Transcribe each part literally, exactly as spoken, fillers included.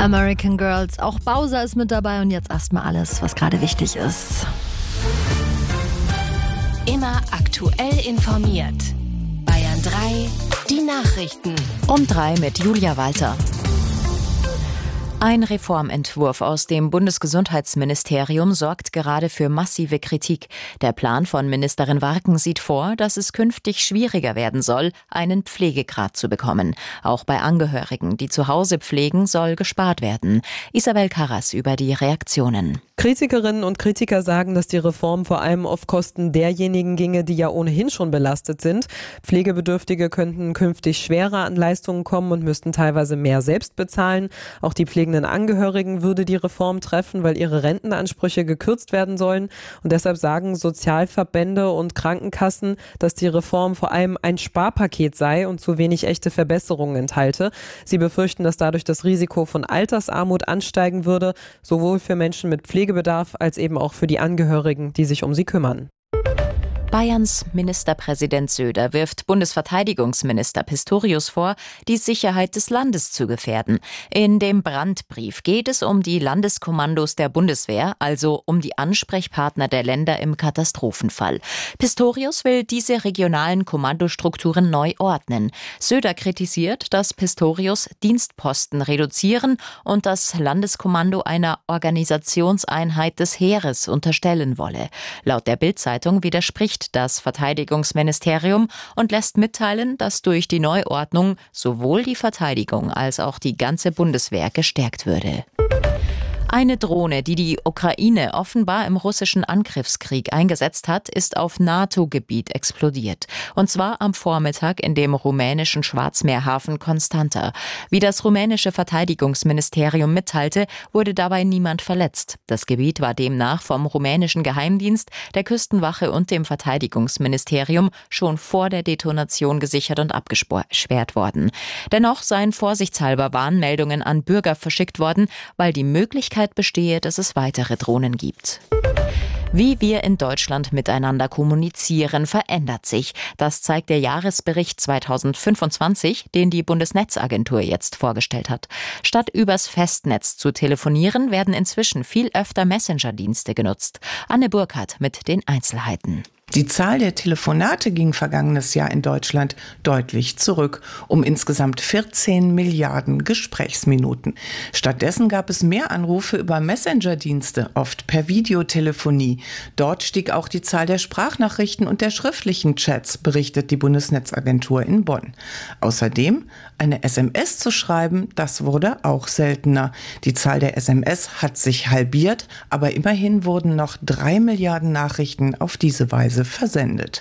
American Girls. Auch Bowser ist mit dabei und jetzt erstmal alles, was gerade wichtig ist. Immer aktuell informiert. Bayern drei, die Nachrichten. Um drei mit Julia Walter. Ein Reformentwurf aus dem Bundesgesundheitsministerium sorgt gerade für massive Kritik. Der Plan von Ministerin Warken sieht vor, dass es künftig schwieriger werden soll, einen Pflegegrad zu bekommen. Auch bei Angehörigen, die zu Hause pflegen, soll gespart werden. Isabel Karras über die Reaktionen. Kritikerinnen und Kritiker sagen, dass die Reform vor allem auf Kosten derjenigen ginge, die ja ohnehin schon belastet sind. Pflegebedürftige könnten künftig schwerer an Leistungen kommen und müssten teilweise mehr selbst bezahlen. Auch die pflegenden Angehörigen würde die Reform treffen, weil ihre Rentenansprüche gekürzt werden sollen. Und deshalb sagen Sozialverbände und Krankenkassen, dass die Reform vor allem ein Sparpaket sei und zu wenig echte Verbesserungen enthalte. Sie befürchten, dass dadurch das Risiko von Altersarmut ansteigen würde, sowohl für Menschen mit Pflegebedarf als eben auch für die Angehörigen, die sich um sie kümmern. Bayerns Ministerpräsident Söder wirft Bundesverteidigungsminister Pistorius vor, die Sicherheit des Landes zu gefährden. In dem Brandbrief geht es um die Landeskommandos der Bundeswehr, also um die Ansprechpartner der Länder im Katastrophenfall. Pistorius will diese regionalen Kommandostrukturen neu ordnen. Söder kritisiert, dass Pistorius Dienstposten reduzieren und das Landeskommando einer Organisationseinheit des Heeres unterstellen wolle. Laut der Bild-Zeitung widerspricht das Verteidigungsministerium und lässt mitteilen, dass durch die Neuordnung sowohl die Verteidigung als auch die ganze Bundeswehr gestärkt würde. Eine Drohne, die die Ukraine offenbar im russischen Angriffskrieg eingesetzt hat, ist auf NATO-Gebiet explodiert. Und zwar am Vormittag in dem rumänischen Schwarzmeerhafen Constanta. Wie das rumänische Verteidigungsministerium mitteilte, wurde dabei niemand verletzt. Das Gebiet war demnach vom rumänischen Geheimdienst, der Küstenwache und dem Verteidigungsministerium schon vor der Detonation gesichert und abgesperrt worden. Dennoch seien vorsichtshalber Warnmeldungen an Bürger verschickt worden, weil die Möglichkeit bestehe, dass es weitere Drohnen gibt. Wie wir in Deutschland miteinander kommunizieren, verändert sich. Das zeigt der Jahresbericht zweitausendfünfundzwanzig, den die Bundesnetzagentur jetzt vorgestellt hat. Statt übers Festnetz zu telefonieren, werden inzwischen viel öfter Messenger-Dienste genutzt. Anne Burkhardt mit den Einzelheiten. Die Zahl der Telefonate ging vergangenes Jahr in Deutschland deutlich zurück, um insgesamt vierzehn Milliarden Gesprächsminuten. Stattdessen gab es mehr Anrufe über Messenger-Dienste, oft per Videotelefonie. Dort stieg auch die Zahl der Sprachnachrichten und der schriftlichen Chats, berichtet die Bundesnetzagentur in Bonn. Außerdem eine S M S zu schreiben, das wurde auch seltener. Die Zahl der S M S hat sich halbiert, aber immerhin wurden noch drei Milliarden Nachrichten auf diese Weise versendet.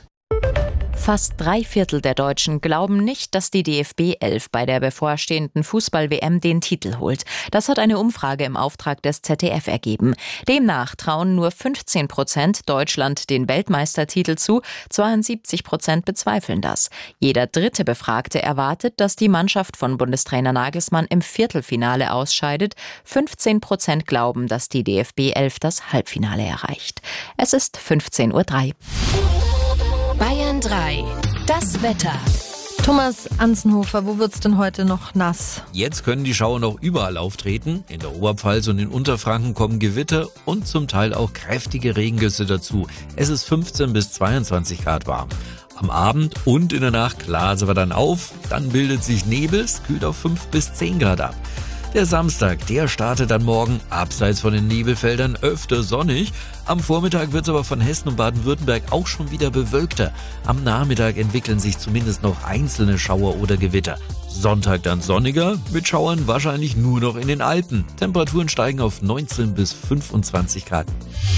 Fast drei Viertel der Deutschen glauben nicht, dass die D F B elf bei der bevorstehenden Fußball-W M den Titel holt. Das hat eine Umfrage im Auftrag des Z D F ergeben. Demnach trauen nur fünfzehn Prozent Deutschland den Weltmeistertitel zu, zweiundsiebzig Prozent bezweifeln das. Jeder dritte Befragte erwartet, dass die Mannschaft von Bundestrainer Nagelsmann im Viertelfinale ausscheidet. fünfzehn Prozent glauben, dass die D F B elf das Halbfinale erreicht. Es ist fünfzehn Uhr drei. Bayern drei, das Wetter. Thomas Anzenhofer, wo wird's denn heute noch nass? Jetzt können die Schauer noch überall auftreten. In der Oberpfalz und in Unterfranken kommen Gewitter und zum Teil auch kräftige Regengüsse dazu. Es ist fünfzehn bis zweiundzwanzig Grad warm. Am Abend und in der Nacht klart es aber dann auf. Dann bildet sich Nebel, es kühlt auf fünf bis zehn Grad ab. Der Samstag, der startet dann morgen abseits von den Nebelfeldern öfter sonnig. Am Vormittag wird es aber von Hessen und Baden-Württemberg auch schon wieder bewölkter. Am Nachmittag entwickeln sich zumindest noch einzelne Schauer oder Gewitter. Sonntag dann sonniger, mit Schauern wahrscheinlich nur noch in den Alpen. Temperaturen steigen auf neunzehn bis fünfundzwanzig Grad.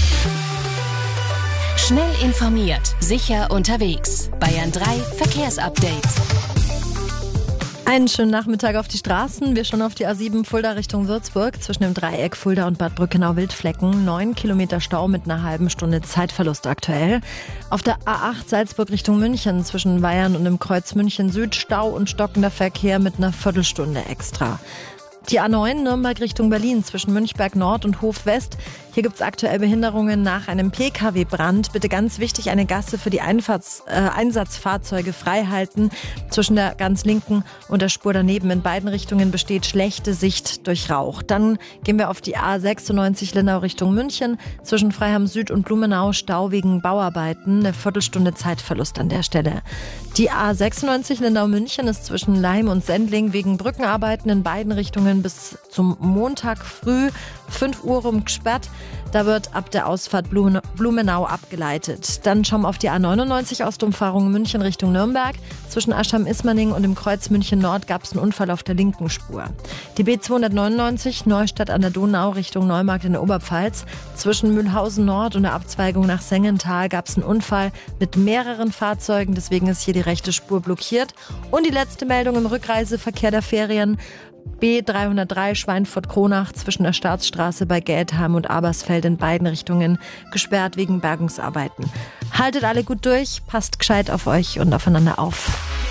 Schnell informiert, sicher unterwegs. Bayern drei Verkehrsupdate. Einen schönen Nachmittag auf die Straßen. Wir schauen auf die A sieben Fulda Richtung Würzburg. Zwischen dem Dreieck Fulda und Bad Brückenau-Wildflecken. Neun Kilometer Stau mit einer halben Stunde Zeitverlust aktuell. Auf der A acht Salzburg Richtung München. Zwischen Weyern und dem Kreuz München Süd. Stau und stockender Verkehr mit einer Viertelstunde extra. Die A neun Nürnberg Richtung Berlin zwischen Münchberg Nord und Hof West. Hier gibt es aktuell Behinderungen nach einem P K W-Brand. Bitte ganz wichtig, eine Gasse für die Einfahrts-, äh, Einsatzfahrzeuge frei halten. Zwischen der ganz linken und der Spur daneben in beiden Richtungen besteht schlechte Sicht durch Rauch. Dann gehen wir auf die A sechsundneunzig Lindau Richtung München. Zwischen Freiham Süd und Blumenau Stau wegen Bauarbeiten. Eine Viertelstunde Zeitverlust an der Stelle. Die A sechsundneunzig Lindau München ist zwischen Leim und Sendling wegen Brückenarbeiten in beiden Richtungen bis zum Montag früh fünf Uhr rum gesperrt. Da wird ab der Ausfahrt Blumenau abgeleitet. Dann schauen wir auf die A neunundneunzig Ostumfahrung München Richtung Nürnberg. Zwischen Aschheim-Ismaning und dem Kreuz München Nord gab es einen Unfall auf der linken Spur. Die B zweihundertneunundneunzig Neustadt an der Donau Richtung Neumarkt in der Oberpfalz. Zwischen Mühlhausen Nord und der Abzweigung nach Sengenthal gab es einen Unfall mit mehreren Fahrzeugen. Deswegen ist hier die rechte Spur blockiert. Und die letzte Meldung im Rückreiseverkehr der Ferien. B dreihundertdrei Schweinfurt-Kronach zwischen der Staatsstraße bei Geldheim und Abersfeld in beiden Richtungen gesperrt wegen Bergungsarbeiten. Haltet alle gut durch, passt gescheit auf euch und aufeinander auf.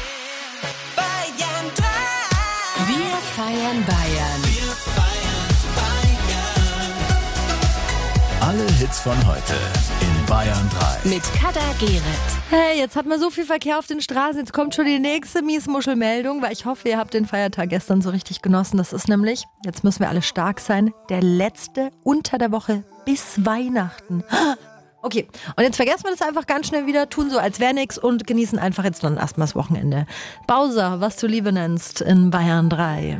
Wir feiern Bayern. Wir feiern Bayern. Alle Hits von heute in Bayern drei. Mit Kada Gerrit. Hey, jetzt hat man so viel Verkehr auf den Straßen. Jetzt kommt schon die nächste Miesmuschelmeldung, weil ich hoffe, ihr habt den Feiertag gestern so richtig genossen. Das ist nämlich, jetzt müssen wir alle stark sein, der letzte unter der Woche bis Weihnachten. Okay, und jetzt vergessen wir das einfach ganz schnell wieder, tun so, als wäre nichts und genießen einfach jetzt dann erstmal das Wochenende. Bowser, was du Liebe nennst, in Bayern drei.